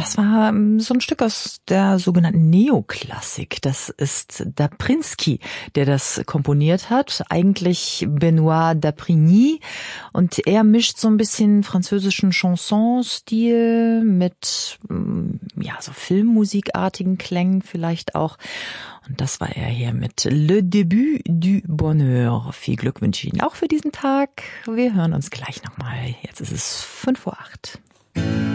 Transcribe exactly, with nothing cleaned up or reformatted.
das war so ein Stück aus der sogenannten Neoklassik. Das ist Daprinsky, der das komponiert hat. Eigentlich Benoît Daprigny. Und er mischt so ein bisschen französischen Chansonstil mit, ja, so filmmusikartigen Klängen vielleicht auch. Und das war er hier mit Le Début du Bonheur. Viel Glück wünsche ich Ihnen auch für diesen Tag. Wir hören uns gleich nochmal. Jetzt ist es fünf vor acht.